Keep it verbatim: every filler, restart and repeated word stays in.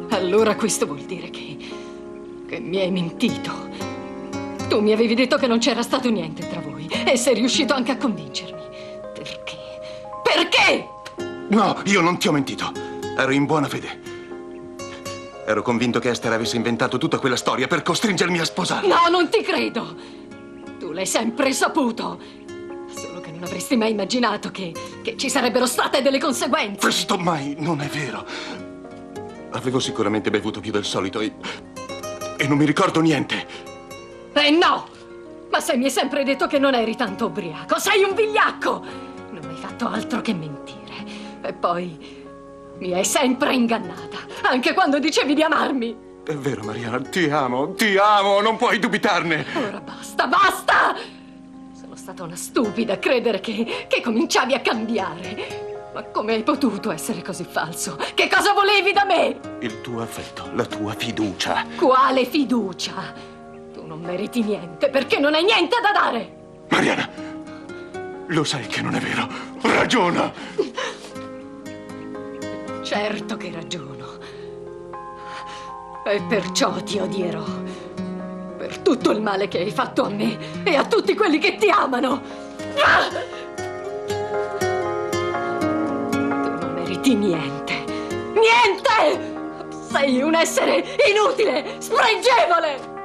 Allora questo vuol dire che... che mi hai mentito. Tu mi avevi detto che non c'era stato niente tra voi e sei riuscito anche a convincermi. Perché? Perché? No, io non ti ho mentito. Ero in buona fede. Ero convinto che Esther avesse inventato tutta quella storia per costringermi a sposarla. No, non ti credo. Tu l'hai sempre saputo. Solo che non avresti mai immaginato che, che ci sarebbero state delle conseguenze. Questo mai non è vero. Avevo sicuramente bevuto più del solito e... e non mi ricordo niente. Eh no! Ma se mi hai sempre detto che non eri tanto ubriaco, sei un vigliacco! Non hai fatto altro che mentire. E poi mi hai sempre ingannata, anche quando dicevi di amarmi. È vero, Mariana, ti amo, ti amo, non puoi dubitarne. Ora basta, basta! Sono stata una stupida a credere che, che cominciavi a cambiare. Ma come hai potuto essere così falso? Che cosa volevi da me? Il tuo affetto, la tua fiducia. Quale fiducia? Tu non meriti niente perché non hai niente da dare. Mariana, lo sai che non è vero. Ragiona. Certo che ragiono. E perciò ti odierò. Per tutto il male che hai fatto a me e a tutti quelli che ti amano. Ah! Niente, niente! Sei un essere inutile, spregevole!